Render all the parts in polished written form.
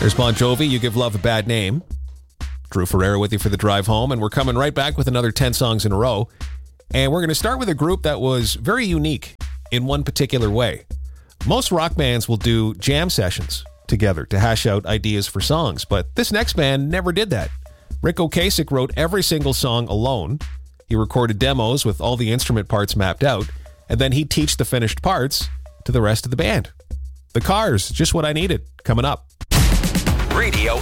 There's Bon Jovi, You Give Love a Bad Name. Drew Ferreira with you for the drive home, and we're coming right back with another 10 songs in a row. And we're going to start with a group that was very unique in one particular way. Most rock bands will do jam sessions together to hash out ideas for songs, but this next band never did that. Rick Ocasek wrote every single song alone. He recorded demos with all the instrument parts mapped out, and then he'd teach the finished parts to the rest of the band. The Cars, Just What I Needed, coming up. Radio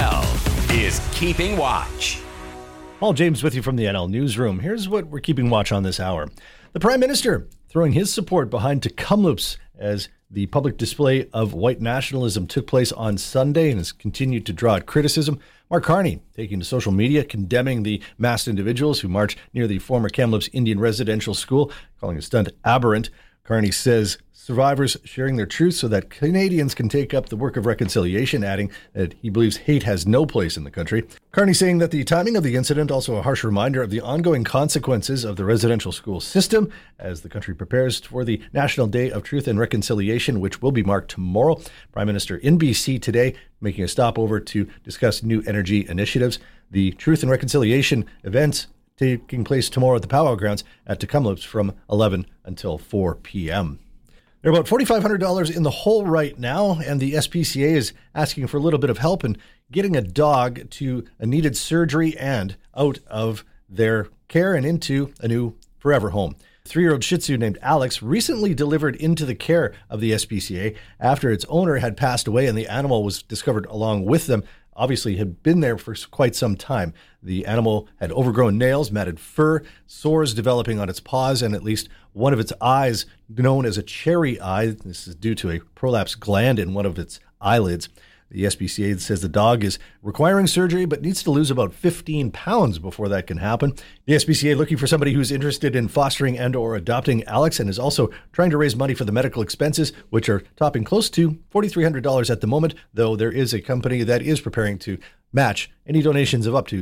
NL is Keeping Watch. Paul James with you from the NL Newsroom. Here's what we're keeping watch on this hour. The Prime Minister throwing his support behind Tecumloops as the public display of white nationalism took place on Sunday and has continued to draw criticism. Mark Carney taking to social media, condemning the masked individuals who marched near the former Kamloops Indian Residential School, calling a stunt aberrant. Carney says survivors sharing their truth so that Canadians can take up the work of reconciliation, adding that he believes hate has no place in the country. Carney saying that the timing of the incident also a harsh reminder of the ongoing consequences of the residential school system as the country prepares for the National Day of Truth and Reconciliation, which will be marked tomorrow. Prime Minister in BC today making a stopover to discuss new energy initiatives. The Truth and Reconciliation events taking place tomorrow at the Powwow Grounds at Tecumloops from 11 until 4 p.m. They're about $4,500 in the hole right now, and the SPCA is asking for a little bit of help in getting a dog to a needed surgery and out of their care and into a new forever home. 3-year-old Shih Tzu named Alex recently delivered into the care of the SPCA after its owner had passed away and the animal was discovered along with them. Obviously had been there for quite some time. The animal had overgrown nails, matted fur, sores developing on its paws, and at least one of its eyes, known as a cherry eye. This is due to a prolapsed gland in one of its eyelids. The SPCA says the dog is requiring surgery but needs to lose about 15 pounds before that can happen. The SPCA looking for somebody who's interested in fostering and or adopting Alex and is also trying to raise money for the medical expenses, which are topping close to $4,300 at the moment, though there is a company that is preparing to match any donations of up to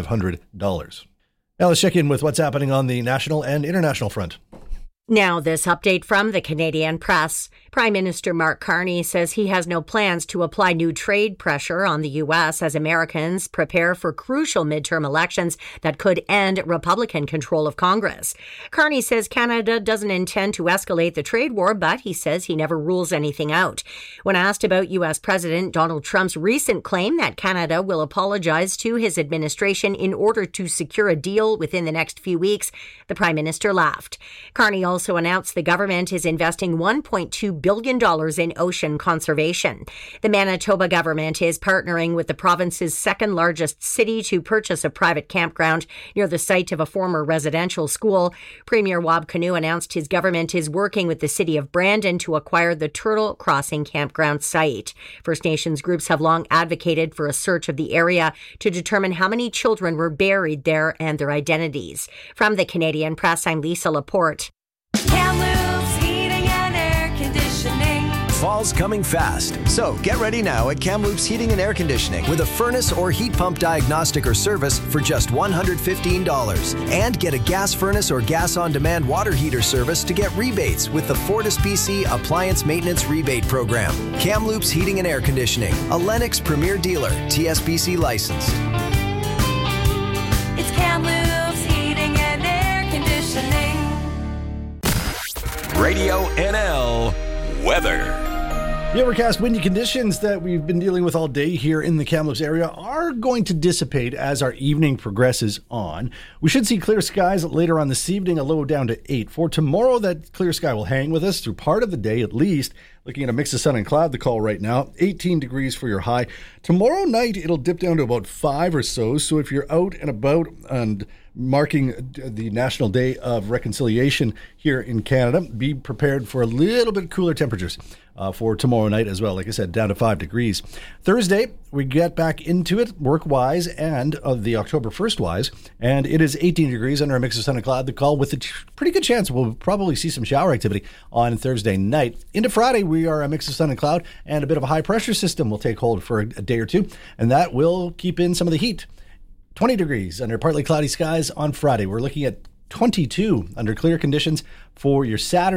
$3,500. Now let's check in with what's happening on the national and international front. Now, this update from the Canadian Press. Prime Minister Mark Carney says he has no plans to apply new trade pressure on the U.S. as Americans prepare for crucial midterm elections that could end Republican control of Congress. Carney says Canada doesn't intend to escalate the trade war, but he says he never rules anything out. When asked about U.S. President Donald Trump's recent claim that Canada will apologize to his administration in order to secure a deal within the next few weeks, the Prime Minister laughed. Carney also announced the government is investing $1.2 billion in ocean conservation. The Manitoba government is partnering with the province's second largest city to purchase a private campground near the site of a former residential school. Premier Wab Kinew announced his government is working with the city of Brandon to acquire the Turtle Crossing campground site. First Nations groups have long advocated for a search of the area to determine how many children were buried there and their identities. From the Canadian Press, I'm Lisa Laporte. Kamloops Heating and Air Conditioning. Fall's coming fast, so get ready now at Kamloops Heating and Air Conditioning with a furnace or heat pump diagnostic or service for just $115. And get a gas furnace or gas on-demand water heater service to get rebates with the Fortis BC Appliance Maintenance Rebate Program. Kamloops Heating and Air Conditioning, a Lennox Premier Dealer, TSBC licensed. It's Kamloops Heating and Air Conditioning. Radio NL weather. The overcast, windy conditions that we've been dealing with all day here in the Kamloops area are going to dissipate as our evening progresses on. We should see clear skies later on this evening, a low down to 8. For tomorrow, that clear sky will hang with us through part of the day at least. Looking at a mix of sun and cloud, the call right now, 18 degrees for your high. Tomorrow night, it'll dip down to about 5 or so. So if you're out and about and marking the National Day of Reconciliation here in Canada, be prepared for a little bit cooler temperatures for tomorrow night as well. Like I said, down to 5 degrees. Thursday, we get back into it work-wise and the October 1st-wise, and it is 18 degrees under a mix of sun and cloud. The call with a pretty good chance we'll probably see some shower activity on Thursday night. Into Friday, we are a mix of sun and cloud, and a bit of a high-pressure system will take hold for a day or two, and that will keep in some of the heat. 20 degrees under partly cloudy skies on Friday. We're looking at 22 under clear conditions for your Saturday.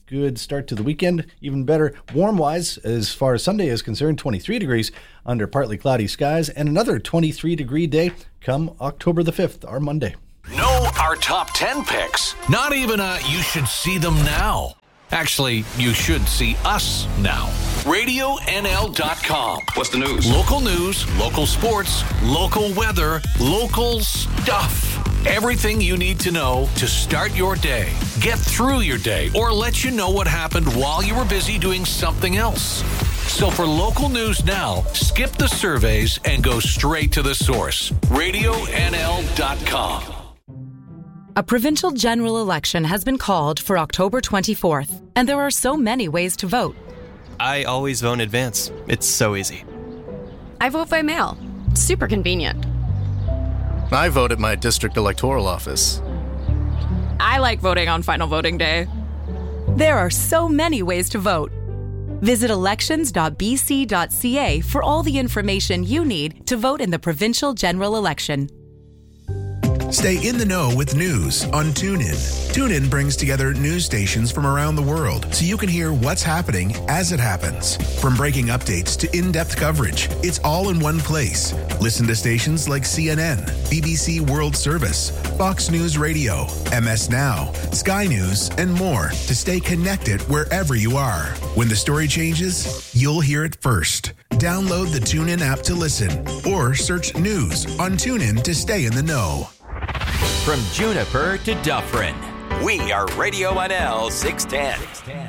good start to the weekend. Even better warm-wise as far as Sunday is concerned, 23 degrees under partly cloudy skies, and another 23-degree day come October the 5th, our Monday. Know our top 10 picks. Not even you should see them now. Actually, you should see us now. RadioNL.com. What's the news? Local news, local sports, local weather, local stuff. Everything you need to know to start your day, get through your day, or let you know what happened while you were busy doing something else. So for local news now, skip the surveys and go straight to the source. RadioNL.com. A provincial general election has been called for October 24th, and there are so many ways to vote. I always vote in advance. It's so easy. I vote by mail. Super convenient. I vote at my district electoral office. I like voting on final voting day. There are so many ways to vote. Visit elections.bc.ca for all the information you need to vote in the provincial general election. Stay in the know with news on TuneIn. TuneIn brings together news stations from around the world so you can hear what's happening as it happens. From breaking updates to in-depth coverage, it's all in one place. Listen to stations like CNN, BBC World Service, Fox News Radio, MS Now, Sky News, and more to stay connected wherever you are. When the story changes, you'll hear it first. Download the TuneIn app to listen or search news on TuneIn to stay in the know. From Juniper to Dufferin, we are Radio NL 610.